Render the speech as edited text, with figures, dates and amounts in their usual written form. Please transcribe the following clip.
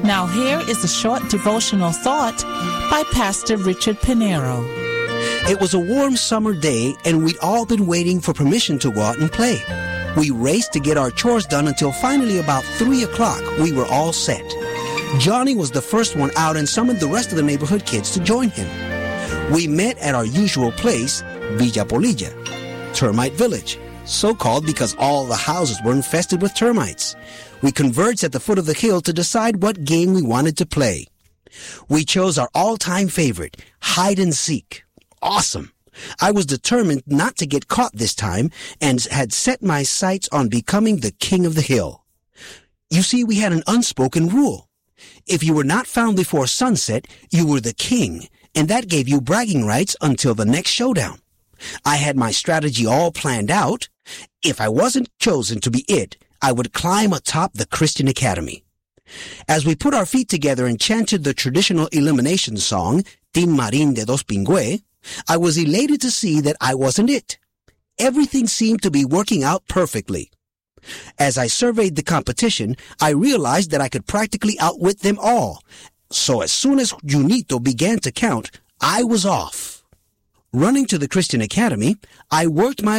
Now here is a short devotional thought by Pastor Richard Pinero. It was a warm summer day, and we'd all been waiting for permission to go out and play. We raced to get our chores done until finally about 3 o'clock we were all set. Johnny was the first one out and summoned the rest of the neighborhood kids to join him. We met at our usual place, Villa Polilla, Termite Village, so called because all the houses were infested with termites. We converged at the foot of the hill to decide what game we wanted to play. We chose our all-time favorite, hide and seek. Awesome! I was determined not to get caught this time and had set my sights on becoming the king of the hill. You see, we had an unspoken rule. If you were not found before sunset, you were the king, and that gave you bragging rights until the next showdown. I had my strategy all planned out. If I wasn't chosen to be it, I would climb atop the Christian Academy. As we put our feet together and chanted the traditional elimination song, Tin Marín de Dos Pingüe, I was elated to see that I wasn't it. Everything seemed to be working out perfectly. As I surveyed the competition, I realized that I could practically outwit them all. So as soon as Junito began to count, I was off. Running to the Christian Academy, I worked my